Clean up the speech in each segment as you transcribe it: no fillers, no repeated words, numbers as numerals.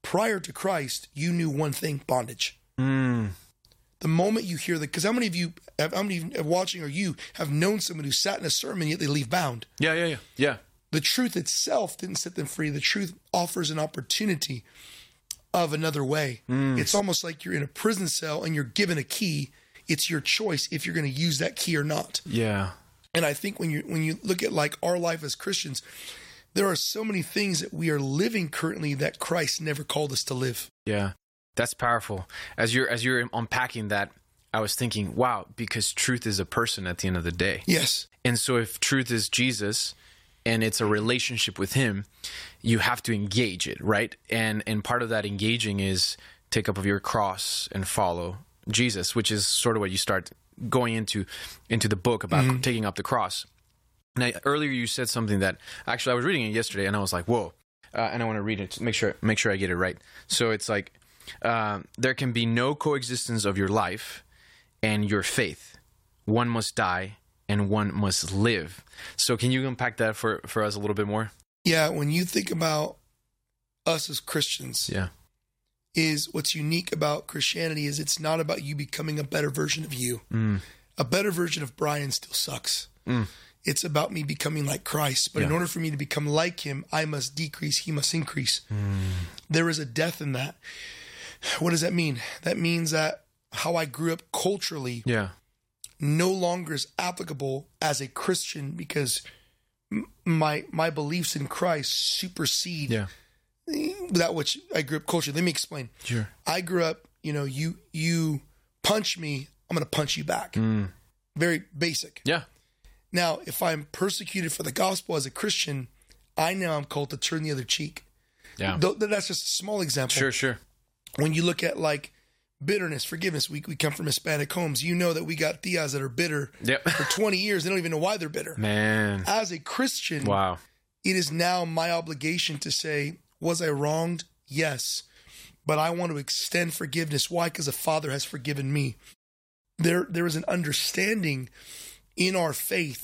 prior to Christ, you knew one thing: bondage. Mm. The moment you hear because how many of you, how many watching or you have known someone who sat in a sermon yet they leave bound? Yeah. The truth itself didn't set them free. The truth offers an opportunity of another way. It's almost like you're in a prison cell and you're given a key. It's your choice if you're going to use that key or not. Yeah. And I think when you look at like our life as Christians, there are so many things that we are living currently that Christ never called us to live. Yeah. That's powerful. As you're unpacking that, I was thinking, wow, because truth is a person at the end of the day. Yes. And so if truth is Jesus and it's a relationship with him, you have to engage it, right? And part of that engaging is take up of your cross and follow Jesus, which is sort of what you start going into the book about taking up the cross. And earlier you said something that actually I was reading it yesterday and I was like, whoa, and I want to read it to make sure I get it right. So it's like, there can be no coexistence of your life and your faith. One must die and one must live. So can you unpack that for us a little bit more? Yeah, when you think about us as Christians, is what's unique about Christianity is it's not about you becoming a better version of you. A better version of Brian still sucks. It's about me becoming like Christ. But in order for me to become like him, I must decrease, he must increase. There is a death in that. What does that mean? That means that how I grew up culturally no longer is applicable as a Christian because my beliefs in Christ supersede that which I grew up culturally. Let me explain. Sure. I grew up, you punch me, I'm going to punch you back. Very basic. Yeah. Now, if I'm persecuted for the gospel as a Christian, I know I'm called to turn the other cheek. Yeah. That's just a small example. Sure. When you look at like bitterness, forgiveness, we come from Hispanic homes. You know that we got tias that are bitter for 20 years. They don't even know why they're bitter. Man. As a Christian, wow, it is now my obligation to say, was I wronged? Yes. But I want to extend forgiveness. Why? Because the Father has forgiven me. There is an understanding in our faith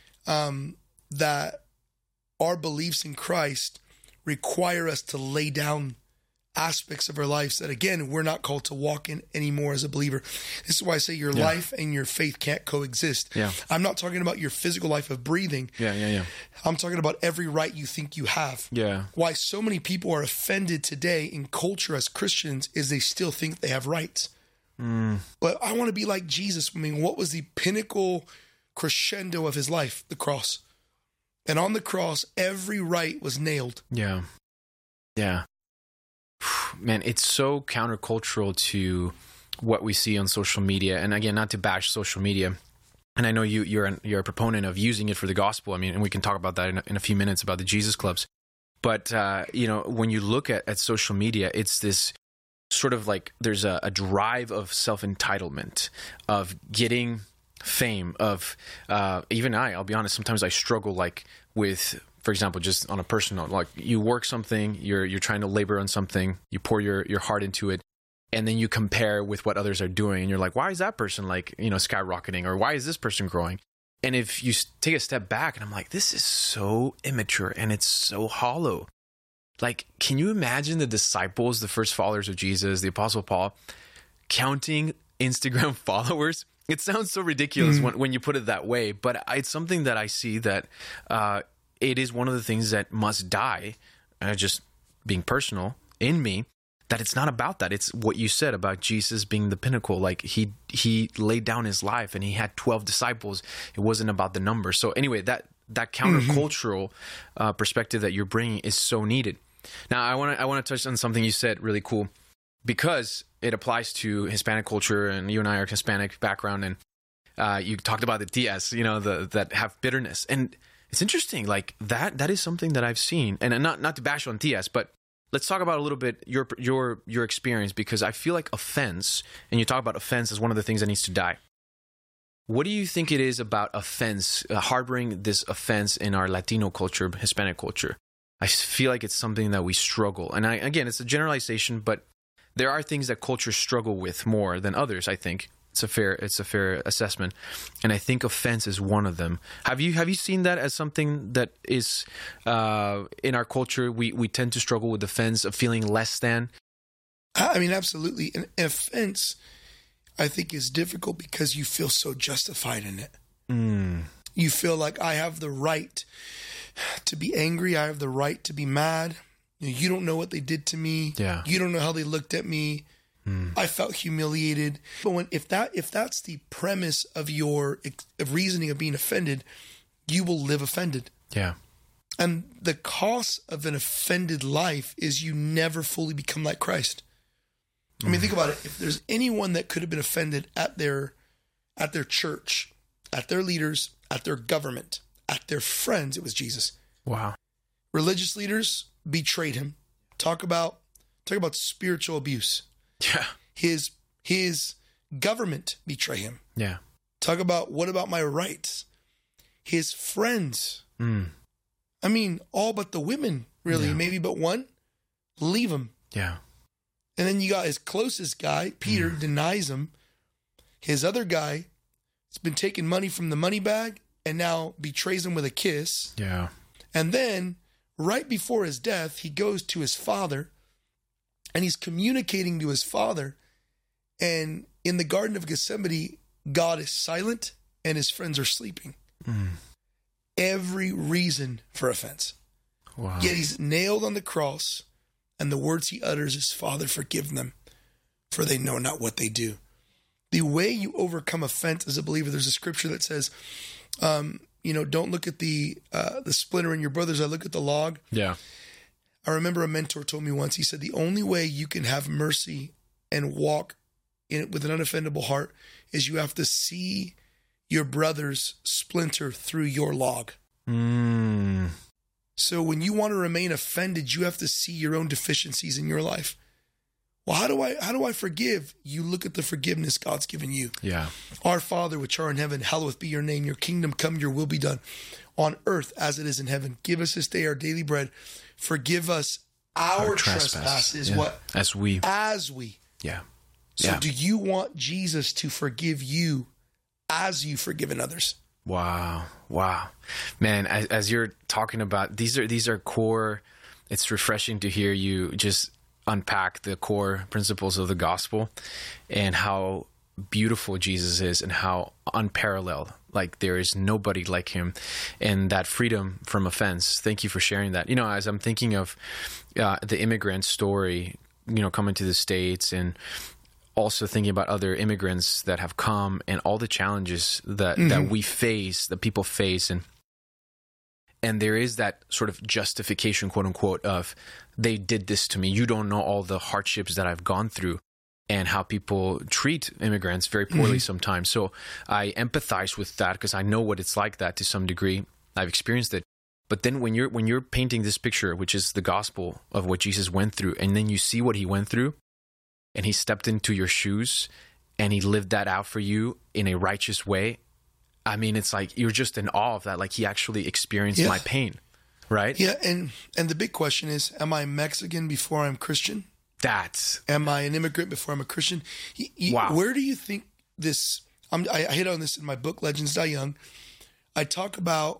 that our beliefs in Christ require us to lay down aspects of our lives that, again, we're not called to walk in anymore as a believer. This is why I say your life and your faith can't coexist. I'm not talking about your physical life of breathing. I'm talking about every right you think you have. Why so many people are offended today in culture as Christians is they still think they have rights. But I want to be like Jesus. I mean, what was the pinnacle crescendo of his life? The cross. And on the cross, every right was nailed. Yeah. Man, it's so countercultural to what we see on social media. And again, not to bash social media. And I know you're a proponent of using it for the gospel. I mean, and we can talk about that in a few minutes about the Jesus clubs. But, when you look at social media, it's this sort of like there's a drive of self-entitlement, of getting fame, of even I'll be honest, sometimes I struggle like with, for example, just on a personal, like you work something, you're trying to labor on something, you pour your heart into it, and then you compare with what others are doing, and you're like, why is that person like, skyrocketing, or why is this person growing? And if you take a step back, and I'm like, this is so immature, and it's so hollow. Like, can you imagine the disciples, the first followers of Jesus, the Apostle Paul, counting Instagram followers? It sounds so ridiculous when you put it that way, but it's something that I see that it is one of the things that must die, just being personal in me, that it's not about that. It's what you said about Jesus being the pinnacle. Like he laid down his life and he had 12 disciples. It wasn't about the number. So anyway, that countercultural perspective that you're bringing is so needed. Now, I want to touch on something you said really cool, because it applies to Hispanic culture, and you and I are Hispanic background, and you talked about the tias, that have bitterness. And it's interesting, like that is something that I've seen, and not to bash on tias, but let's talk about a little bit your experience, because I feel like offense, and you talk about offense as one of the things that needs to die. What do you think it is about offense, harboring this offense in our Latino culture, Hispanic culture? I feel like it's something that we struggle. And again, it's a generalization, but there are things that cultures struggle with more than others, I think. It's a fair assessment. And I think offense is one of them. Have you seen that as something that is in our culture? We tend to struggle with offense, of feeling less than. I mean, absolutely. An offense, I think, is difficult because you feel so justified in it. You feel like I have the right to be angry. I have the right to be mad. You don't know what they did to me. Yeah. You don't know how they looked at me. I felt humiliated. But if that's the premise of your reasoning of being offended, you will live offended. Yeah. And the cost of an offended life is you never fully become like Christ. I mean, think about it. If there's anyone that could have been offended at their church, at their leaders, at their government, at their friends, it was Jesus. Wow. Religious leaders betrayed him. Talk about spiritual abuse. Yeah. His government betray him. Yeah. Talk about, what about my rights? His friends. I mean, all but the women, really, maybe but one, leave him. Yeah. And then you got his closest guy, Peter, denies him. His other guy has been taking money from the money bag and now betrays him with a kiss. Yeah. And then right before his death, he goes to his father and he's communicating to his father. And in the Garden of Gethsemane, God is silent and his friends are sleeping. Every reason for offense. Wow. Yet he's nailed on the cross, and the words he utters is, Father, forgive them, for they know not what they do. The way you overcome offense as a believer, there's a scripture that says, don't look at the splinter in your brother's, I look at the log. Yeah. I remember a mentor told me once, he said, the only way you can have mercy and walk in it with an unoffendable heart is you have to see your brother's splinter through your log. So when you want to remain offended, you have to see your own deficiencies in your life. Well, how do I forgive? You look at the forgiveness God's given you. Yeah. Our Father, which art in heaven, hallowed be your name. Your kingdom come, your will be done on earth as it is in heaven. Give us this day our daily bread. Forgive us our trespasses. Yeah. What? As we. Yeah. So do you want Jesus to forgive you as you've forgiven others? Wow. Man, as you're talking about, these are core. It's refreshing to hear you just unpack the core principles of the gospel and how beautiful Jesus is and how unparalleled. Like there is nobody like him, and that freedom from offense. Thank you for sharing that. As I'm thinking of the immigrant story, coming to the States, and also thinking about other immigrants that have come and all the challenges that we face, that people face, and there is that sort of justification, quote unquote, of they did this to me. You don't know all the hardships that I've gone through, and how people treat immigrants very poorly sometimes. So I empathize with that because I know what it's like that to some degree. I've experienced it. But then when you're painting this picture, which is the gospel of what Jesus went through, and then you see what he went through, and he stepped into your shoes and he lived that out for you in a righteous way. I mean, it's like you're just in awe of that. Like he actually experienced my pain, right? Yeah, and the big question is, am I Mexican before I'm Christian? Am I an immigrant before I'm a Christian? Wow. Where do you think this... I hit on this in my book, Legends Die Young. I talk about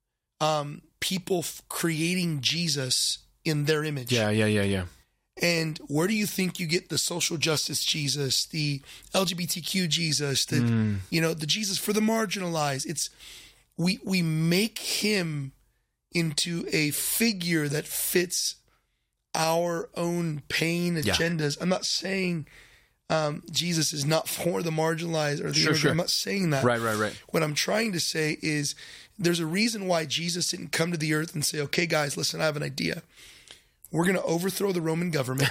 people creating Jesus in their image. Yeah. And where do you think you get the social justice Jesus, the LGBTQ Jesus, the Jesus for the marginalized? It's we make him into a figure that fits our own pain agendas. I'm not saying Jesus is not for the marginalized or the immigrant. I'm not saying that. Right. What I'm trying to say is there's a reason why Jesus didn't come to the earth and say, okay, guys, listen, I have an idea. We're going to overthrow the Roman government.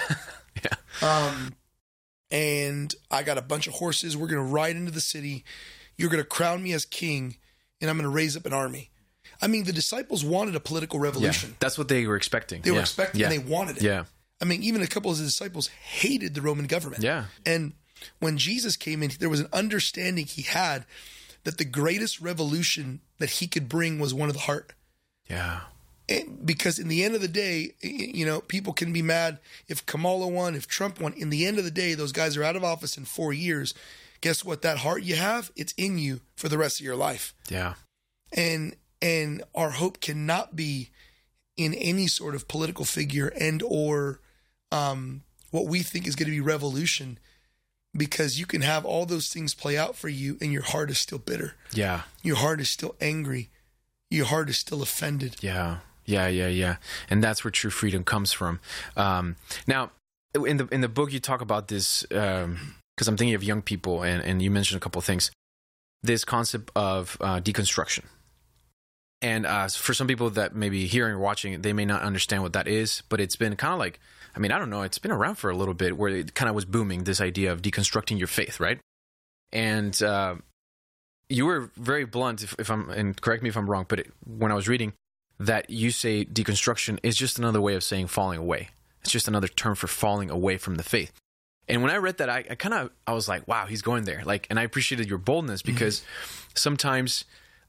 And I got a bunch of horses. We're going to ride into the city. You're going to crown me as king, and I'm going to raise up an army. I mean, the disciples wanted a political revolution. Yeah, that's what they were expecting. They were expecting, and they wanted it. Yeah. I mean, even a couple of the disciples hated the Roman government. Yeah. And when Jesus came in, there was an understanding he had that the greatest revolution that he could bring was one of the heart. Yeah. Because in the end of the day, people can be mad if Kamala won, if Trump won. In the end of the day, those guys are out of office in 4 years guess what? That heart you have, it's in you for the rest of your life. Yeah. And our hope cannot be in any sort of political figure and or what we think is going to be revolution, because you can have all those things play out for you and your heart is still bitter. Yeah. Your heart is still angry. Your heart is still offended. Yeah. And that's where true freedom comes from. Now, in the book, you talk about this, because I'm thinking of young people, and you mentioned a couple of things. This concept of deconstruction. And for some people that may be hearing or watching, they may not understand what that is, but it's been kind of like, I mean, I don't know, it's been around for a little bit, where it kind of was booming, this idea of deconstructing your faith, right? And you were very blunt, if I'm, and correct me if I'm wrong, but when I was reading, that you say deconstruction is just another way of saying falling away. It's just another term for falling away from the faith. And when I read that, I was like, wow, he's going there. Like, and I appreciated your boldness, because sometimes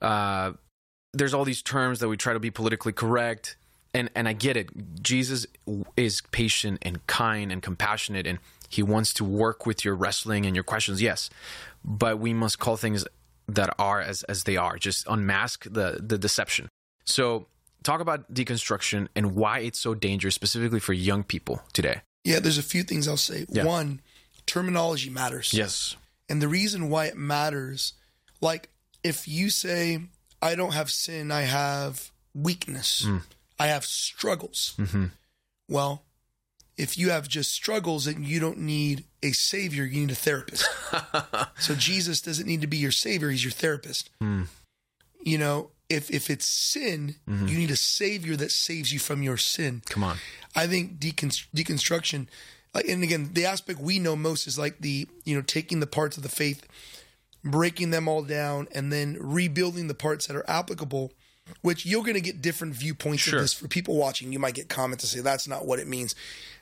there's all these terms that we try to be politically correct. And I get it. Jesus is patient and kind and compassionate, and he wants to work with your wrestling and your questions, yes. But we must call things that are as they are, just unmask the deception. So talk about deconstruction and why it's so dangerous, specifically for young people today. Yeah, there's a few things I'll say. Yeah. One, terminology matters. Yes. And the reason why it matters, like if you say, I don't have sin, I have weakness, I have struggles. Mm-hmm. Well, if you have just struggles, then you don't need a savior, you need a therapist. So Jesus doesn't need to be your savior, he's your therapist. You know, if it's sin, you need a savior that saves you from your sin. Come on. I think deconstruction, and again, the aspect we know most is like taking the parts of the faith, breaking them all down, and then rebuilding the parts that are applicable, which you're going to get different viewpoints of this. For people watching, you might get comments to say that's not what it means.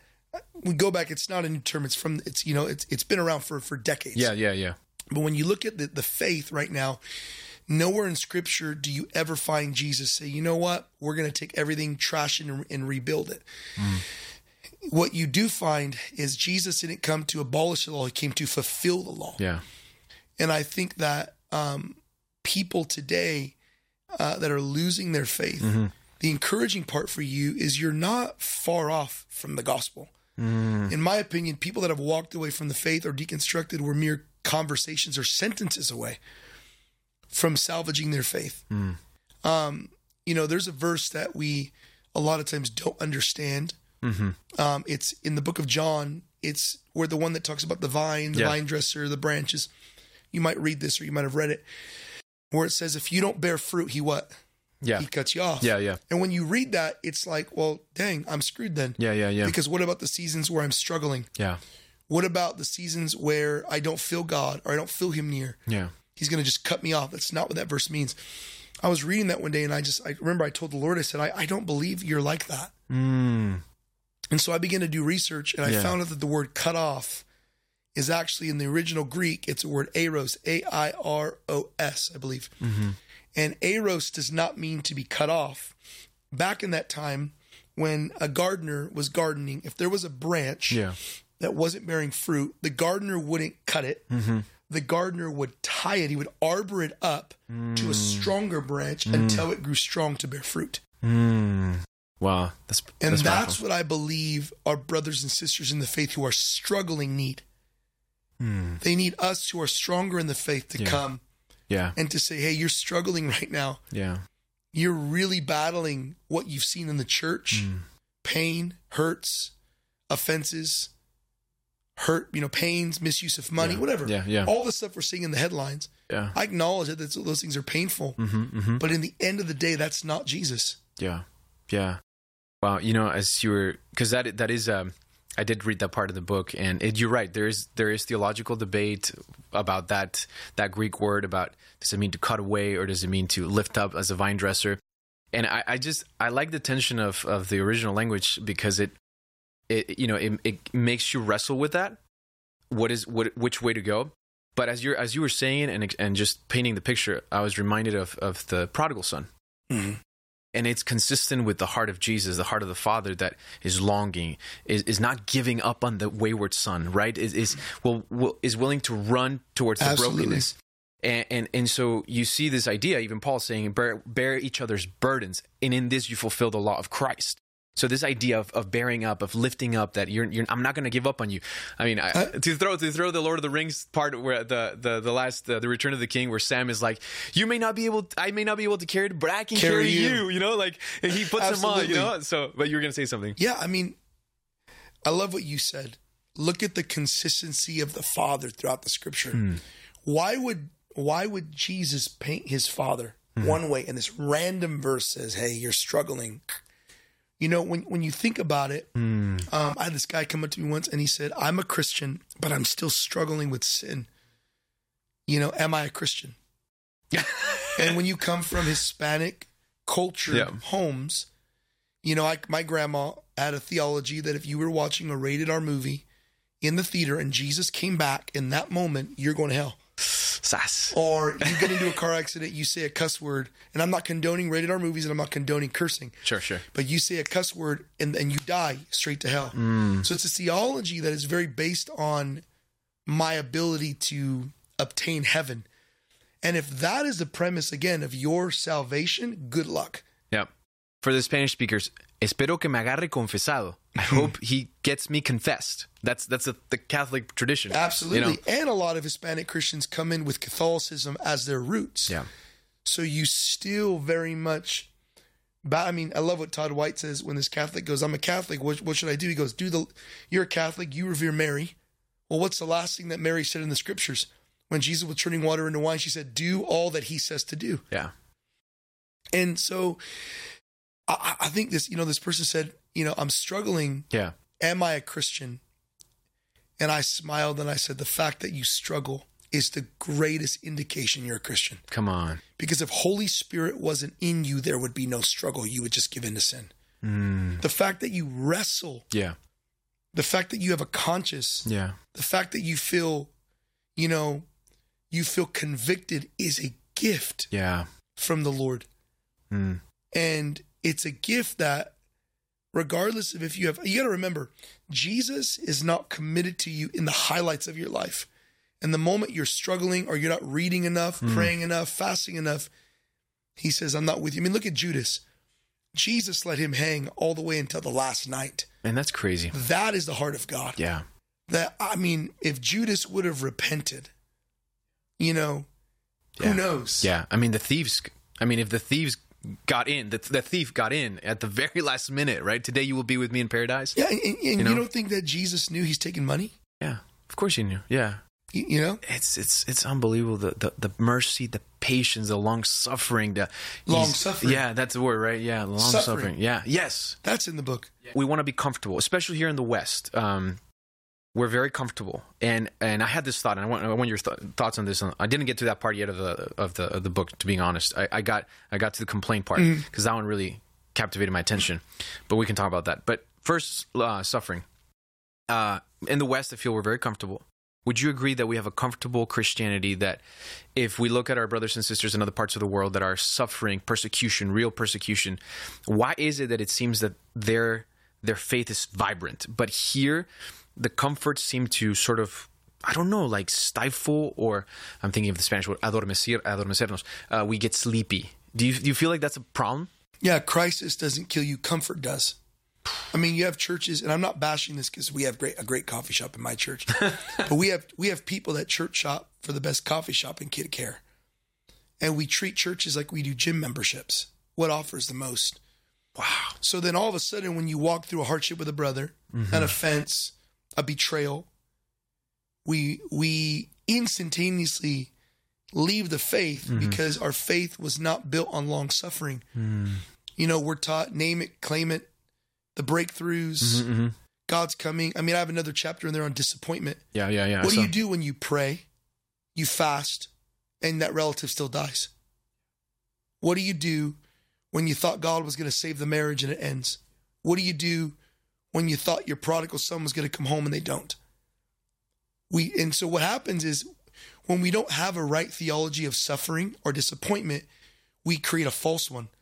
We go back, it's not a new term. It's been around for decades. Yeah. But when you look at the faith right now, nowhere in Scripture do you ever find Jesus say, you know what, we're going to take everything, trash it, and rebuild it. What you do find is Jesus didn't come to abolish the law, he came to fulfill the law. Yeah. And I think that people today that are losing their faith, the encouraging part for you is you're not far off from the gospel. In my opinion, people that have walked away from the faith or deconstructed were mere conversations or sentences away from salvaging their faith. There's a verse that we a lot of times don't understand. It's in the book of John. It's where the one that talks about the vine, the vine dresser, the branches. You might read this or you might have read it, where it says, if you don't bear fruit, he what? Yeah. He cuts you off. Yeah. And when you read that, it's like, well, dang, I'm screwed then. Yeah. Because what about the seasons where I'm struggling? Yeah. What about the seasons where I don't feel God or I don't feel him near? Yeah. He's going to just cut me off. That's not what that verse means. I was reading that one day and I remember I told the Lord, I said, I don't believe you're like that. And so I began to do research and I found out that the word cut off is actually in the original Greek, it's the word aros, A-I-R-O-S, I believe. And aros does not mean to be cut off. Back in that time, when a gardener was gardening, if there was a branch that wasn't bearing fruit, the gardener wouldn't cut it. The gardener would tie it. He would arbor it up to a stronger branch until it grew strong to bear fruit. Wow. That's what I believe our brothers and sisters in the faith who are struggling need. They need us who are stronger in the faith to come and to say, hey, you're struggling right now. Yeah. You're really battling what you've seen in the church, pain, hurts, offenses, pains, misuse of money, whatever. Yeah. All the stuff we're seeing in the headlines. Yeah. I acknowledge that those things are painful. But in the end of the day, that's not Jesus. Yeah. Wow. As you were, because that is, I did read that part of the book, and you're right. There is theological debate about that Greek word, about does it mean to cut away or does it mean to lift up as a vine dresser? And I like the tension of the original language, because it makes you wrestle with that. Which way to go? But as you were saying and just painting the picture, I was reminded of the prodigal son. And it's consistent with the heart of Jesus, the heart of the Father that is longing, is not giving up on the wayward son, right? Is willing to run towards the brokenness. And so you see this idea, even Paul saying, bear each other's burdens, and in this you fulfill the law of Christ. So this idea of bearing up, of lifting up, that I'm not going to give up on you. I mean, to throw the Lord of the Rings part where the Return of the King, where Sam is like, I may not be able to carry it, but I can carry you. You know, like he puts him on. You know, so but you were going to say something. Yeah, I mean, I love what you said. Look at the consistency of the Father throughout the Scripture. Why would Jesus paint his Father one way, and this random verse says, "Hey, you're struggling." You know, when you think about it, I had this guy come up to me once and he said, "I'm a Christian, but I'm still struggling with sin. You know, am I a Christian?" And when you come from Hispanic culture homes, you know, my grandma had a theology that if you were watching a rated R movie in the theater and Jesus came back in that moment, you're going to hell. Sass. Or you get into a car accident, you say a cuss word, and I'm not condoning rated R movies and I'm not condoning cursing. Sure. But you say a cuss word and you die straight to hell. So it's a theology that is very based on my ability to obtain heaven. And if that is the premise, again, of your salvation, good luck. Yeah. For the Spanish speakers, espero que me agarre confesado. I hope he gets me confessed. That's the Catholic tradition. Absolutely. You know? And a lot of Hispanic Christians come in with Catholicism as their roots. Yeah. So you still very much, I mean, I love what Todd White says when this Catholic goes, "I'm a Catholic, what should I do?" He goes, you're a Catholic, you revere Mary. Well, what's the last thing that Mary said in the Scriptures? When Jesus was turning water into wine, she said, "Do all that he says to do." Yeah. And so I think this, you know, this person said, you know, "I'm struggling. Yeah. Am I a Christian?" And I smiled and I said, "The fact that you struggle is the greatest indication you're a Christian." Come on. Because if Holy Spirit wasn't in you, there would be no struggle. You would just give in to sin. The fact that you wrestle. Yeah. The fact that you have a conscience. Yeah. The fact that you feel, you know, you feel convicted is a gift from the Lord. And it's a gift that, regardless of if you got to remember, Jesus is not committed to you in the highlights of your life. And the moment you're struggling or you're not reading enough, praying enough, fasting enough, he says, "I'm not with you." I mean, look at Judas. Jesus let him hang all the way until the last night. And that's crazy. That is the heart of God. Yeah. That, I mean, if Judas would have repented, you know, who knows? Yeah. I mean, if the thieves got in, the thief got in at the very last minute, right? "Today you will be with me in paradise." Yeah, and you don't think that Jesus knew he's taking money? Yeah, of course he knew. Yeah. You know? It's unbelievable. The mercy, the patience, the long suffering. Long suffering. Yeah, that's the word, right? Yeah, long suffering. Yeah. Yes. That's in the book. We want to be comfortable, especially here in the West. We're very comfortable, and I had this thought, and I want your thoughts on this. I didn't get to that part yet of the book, to being honest. I got to the complaint part because that one really captivated my attention. But we can talk about that. But first, suffering. In the West, I feel we're very comfortable. Would you agree that we have a comfortable Christianity, that if we look at our brothers and sisters in other parts of the world that are suffering persecution, real persecution, why is it that it seems that their faith is vibrant, but here the comforts seem to sort of, I don't know, like stifle, or I'm thinking of the Spanish word adormecernos. We get sleepy. Do you feel like that's a problem? Yeah, crisis doesn't kill you, comfort does. I mean, you have churches, and I'm not bashing this because we have a great coffee shop in my church, but we have people that church shop for the best coffee shop in Kid Care, and we treat churches like we do gym memberships. What offers the most? Wow. So then all of a sudden, when you walk through a hardship with a brother, an offense, a betrayal, we instantaneously leave the faith because our faith was not built on long suffering. You know, we're taught, name it, claim it, the breakthroughs, God's coming. I mean, I have another chapter in there on disappointment. Yeah. What do you do when you pray, you fast, and that relative still dies? What do you do when you thought God was going to save the marriage and it ends? What do you do when you thought your prodigal son was going to come home and they don't? And so what happens is, when we don't have a right theology of suffering or disappointment, we create a false one.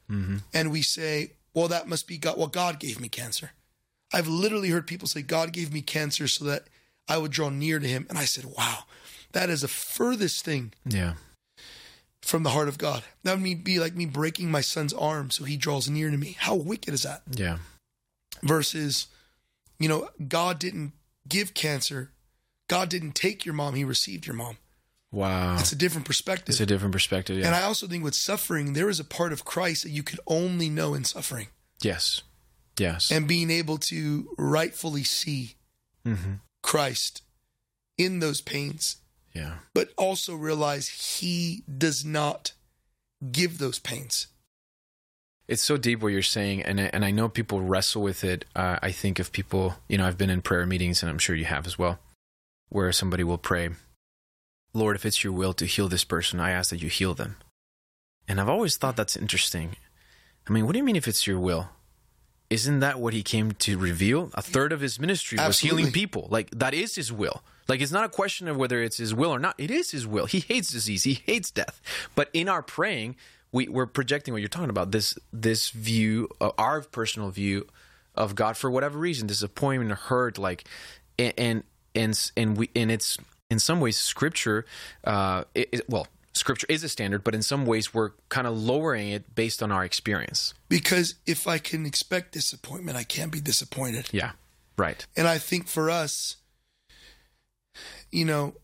and we say, well, that must be God. Well, God gave me cancer. I've literally heard people say, God gave me cancer so that I would draw near to him. And I said, wow, that is the furthest thing from the heart of God. That would be like me breaking my son's arm so he draws near to me. How wicked is that? Yeah. Versus, you know, God didn't give cancer. God didn't take your mom. He received your mom. Wow. It's a different perspective. It's a different perspective, yeah. And I also think with suffering, there is a part of Christ that you could only know in suffering. Yes. Yes. And being able to rightfully see Christ in those pains. Yeah. But also realize he does not give those pains. It's so deep what you're saying, and I know people wrestle with it. I think of people, you know, I've been in prayer meetings, and I'm sure you have as well, where somebody will pray, Lord, if it's your will to heal this person, I ask that you heal them. And I've always thought that's interesting. I mean, what do you mean if it's your will? Isn't that what he came to reveal? A third of his ministry was healing people. Like, that is his will. Like, it's not a question of whether it's his will or not. It is his will. He hates disease. He hates death. But in our praying, we're projecting what you're talking about, this view, our personal view of God for whatever reason, disappointment, hurt, like, and it's in some ways Scripture. Scripture is a standard, but in some ways we're kind of lowering it based on our experience. Because if I can expect disappointment, I can't be disappointed. Yeah, right. And I think for us, you know,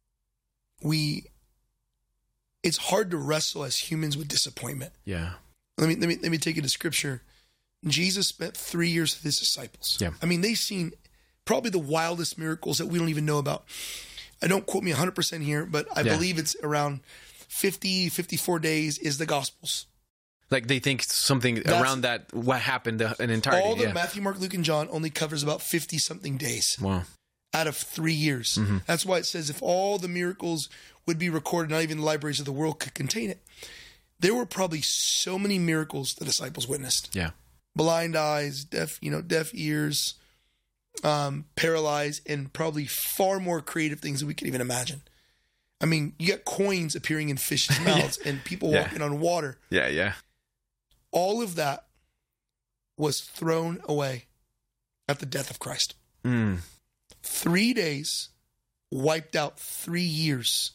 it's hard to wrestle as humans with disappointment. Yeah. Let me take it to Scripture. Jesus spent 3 years with his disciples. Yeah. I mean, they've seen probably the wildest miracles that we don't even know about. I don't quote me 100% here, but I believe it's around 54 days is the Gospels. Like they think something around that, what happened in entirety. All the Matthew, Mark, Luke, and John only covers about 50-something days. Wow. Out of 3 years. That's why it says if all the miracles would be recorded, not even the libraries of the world could contain it. There were probably so many miracles the disciples witnessed. Yeah. Blind eyes, deaf ears, paralyzed, and probably far more creative things than we could even imagine. I mean, you got coins appearing in fish's mouths and people walking on water. Yeah, yeah. All of that was thrown away at the death of Christ. 3 days wiped out 3 years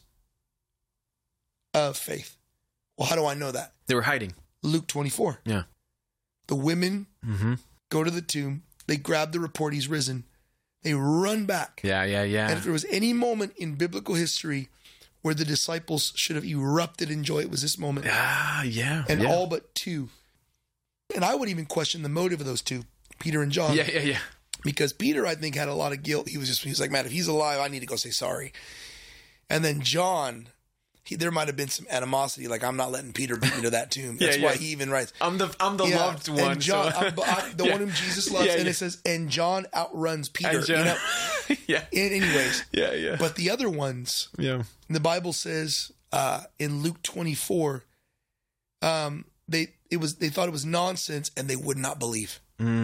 of faith. Well, how do I know that? They were hiding. Luke 24. Yeah. The women go to the tomb. They grab the report, he's risen. They run back. Yeah. And if there was any moment in biblical history where the disciples should have erupted in joy, it was this moment. And all but two. And I would even question the motive of those two, Peter and John. Yeah. Because Peter, I think, had a lot of guilt. He was like, man, if he's alive, I need to go say sorry. And then John, there might have been some animosity, like I'm not letting Peter beat me to that tomb. That's why he even writes, I'm the loved one. And John, the one whom Jesus loves, and it says, and John outruns Peter. Anyways. Yeah. But the other ones, the Bible says in Luke 24, they thought it was nonsense and they would not believe.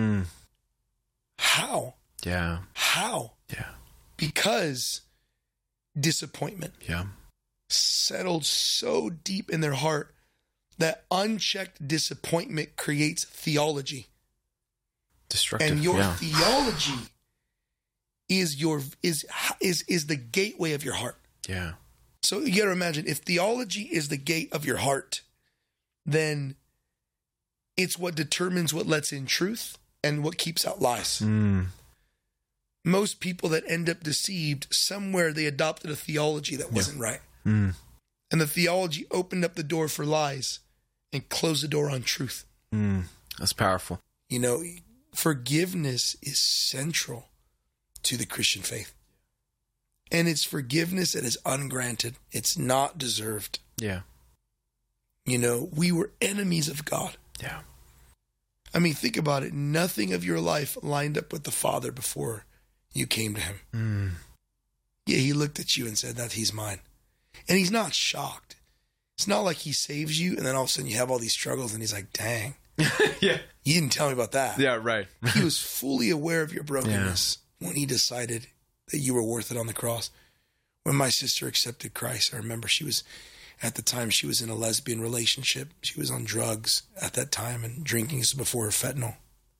How? Yeah. How? Yeah. Because disappointment. Yeah. Settled so deep in their heart that unchecked disappointment creates theology. Destructive. And your theology is the gateway of your heart. Yeah. So you got to imagine, if theology is the gate of your heart, then it's what determines what lets in truth and what keeps out lies. Most people that end up deceived, somewhere they adopted a theology that wasn't right. And the theology opened up the door for lies and closed the door on truth. That's powerful. You know, forgiveness is central to the Christian faith. And it's forgiveness that is ungranted. It's not deserved. Yeah. You know, we were enemies of God. Yeah. I mean, think about it. Nothing of your life lined up with the Father before you came to him. Yeah, he looked at you and said that he's mine. And he's not shocked. It's not like he saves you and then all of a sudden you have all these struggles and he's like, dang. Yeah. You didn't tell me about that. Yeah, right. He was fully aware of your brokenness when he decided that you were worth it on the cross. When my sister accepted Christ, I remember she was At the time, she was in a lesbian relationship. She was on drugs at that time and drinking. This was before her fentanyl.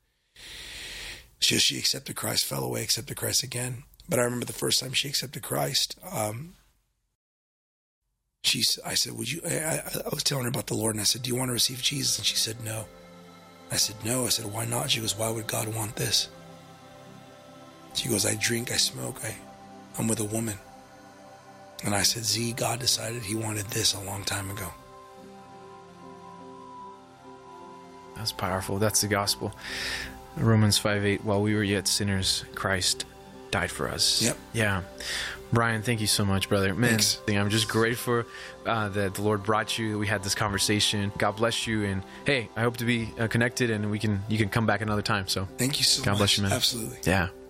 She accepted Christ, fell away, accepted Christ again. But I remember the first time she accepted Christ, I said, I was telling her about the Lord, and I said, do you want to receive Jesus? And she said, no. I said, no. I said, why not? She goes, why would God want this? She goes, I drink, I smoke, I'm with a woman. And I said, Z, God decided he wanted this a long time ago. That's powerful. That's the gospel. Romans 5:8, while we were yet sinners, Christ died for us. Yep. Yeah. Brian, thank you so much, brother. Man, Thanks. I'm just grateful that the Lord brought you. We had this conversation. God bless you. And hey, I hope to be connected, and you can come back another time. So thank you so much. God bless you, man. Absolutely. Yeah.